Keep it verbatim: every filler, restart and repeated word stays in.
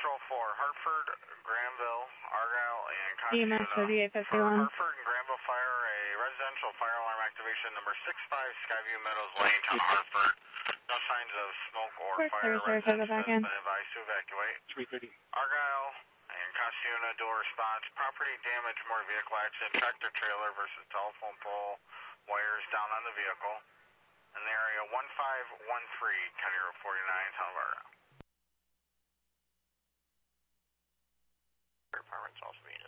Patrol for Hartford, Granville, Argyle, and E M S Coshuna. thirty-eight For fifty-one. Hartford and Granville Fire, a residential fire alarm activation number six five Skyview Meadows Lane, Town of Hartford. No signs of smoke or Quick, fire. sorry, sorry, Residents go back has in. been advised to evacuate. three thirty. Argyle and Coshuna, dual response. Property damage, more vehicle accident. Tractor trailer versus telephone pole. Wires down on the vehicle. In the area one five one three, County Road forty-nine, Town of Argyle. Department's also being